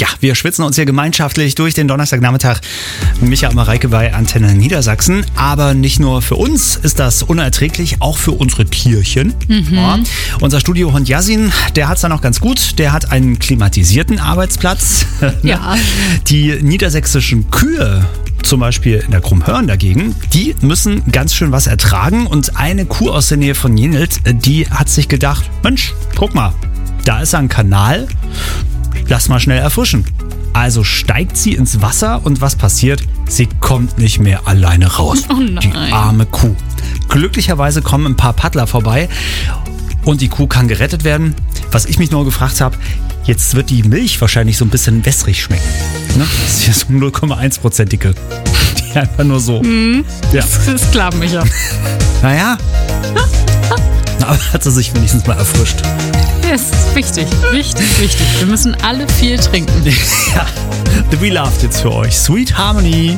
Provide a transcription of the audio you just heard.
Ja, wir schwitzen uns hier gemeinschaftlich durch den Donnerstagnachmittag. Micha und Mareike bei Antenne Niedersachsen. Aber nicht nur für uns ist das unerträglich, auch für unsere Tierchen. Ja. Unser Studiohund Yasin, der hat es dann auch ganz gut. Der hat einen klimatisierten Arbeitsplatz. Ja. Die niedersächsischen Kühe, zum Beispiel in der Krummhörn dagegen, die müssen ganz schön was ertragen. Und eine Kuh aus der Nähe von Jenelt, die hat sich gedacht, Mensch, guck mal, da ist ein Kanal, lass mal schnell erfrischen. Also steigt sie ins Wasser und was passiert? Sie kommt nicht mehr alleine raus. Oh nein. Die arme Kuh. Glücklicherweise kommen ein paar Paddler vorbei und die Kuh kann gerettet werden. Was ich mich nur gefragt habe, jetzt wird die Milch wahrscheinlich so ein bisschen wässrig schmecken. Ne? Das ist hier so 0,1%ige. Die einfach nur so. Ja. Das ist klar, Micha. Naja. Aber hat sie sich wenigstens mal erfrischt. Das ist wichtig, wichtig, wichtig. Wir müssen alle viel trinken. Ja. The We Loved jetzt für euch. Sweet Harmony.